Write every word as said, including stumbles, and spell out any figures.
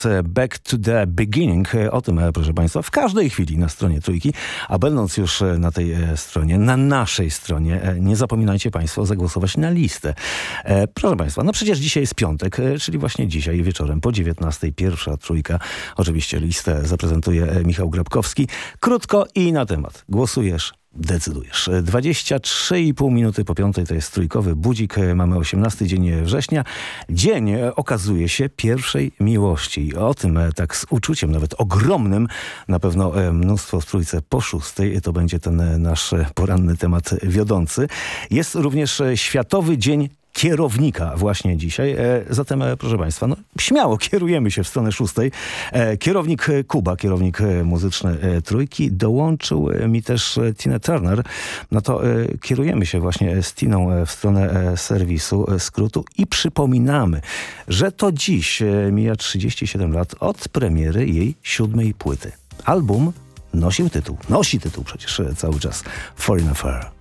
Back to the Beginning. O tym, proszę Państwa, w każdej chwili na stronie Trójki, a będąc już na tej stronie, na naszej stronie, nie zapominajcie Państwo zagłosować na listę. Proszę Państwa, no przecież dzisiaj jest piątek, czyli właśnie dzisiaj wieczorem po dziewiętnastej pierwsza Trójka. Oczywiście listę zaprezentuje Michał Grabkowski. Krótko i na temat. Głosujesz, decydujesz. dwadzieścia trzy i pół minuty po piątej to jest trójkowy budzik. Mamy osiemnasty dzień września. Dzień, okazuje się, pierwszej miłości. O tym tak z uczuciem, nawet ogromnym, na pewno mnóstwo w trójce po szóstej. To będzie ten nasz poranny temat wiodący. Jest również Światowy Dzień Kierownika właśnie dzisiaj. E, zatem, e, proszę Państwa, no, śmiało kierujemy się w stronę szóstej. E, kierownik Kuba, kierownik muzyczny e, Trójki, dołączył e, mi też e, Tina Turner. No to e, kierujemy się właśnie z Tiną e, w stronę e, serwisu e, skrótu i przypominamy, że to dziś e, mija trzydzieści siedem lat od premiery jej siódmej płyty. Album nosił tytuł, nosi tytuł przecież e, cały czas Foreign Affair.